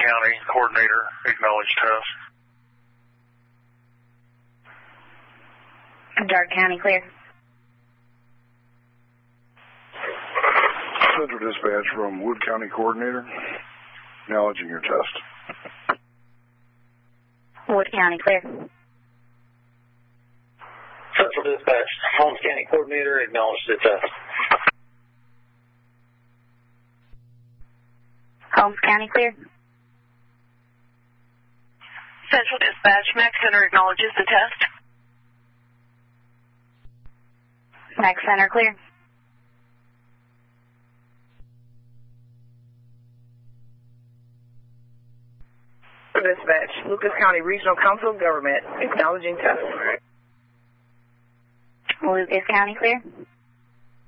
County coordinator, acknowledge test. Dark County clear. Central Dispatch from Wood County coordinator, acknowledging your test. Wood County clear. Central Dispatch, Holmes County coordinator, acknowledge the test. Holmes County clear. Central Dispatch, Mac Center acknowledges the test. Mac Center clear. Dispatch, Lucas County Regional Council of Government, acknowledging test. Lucas County clear.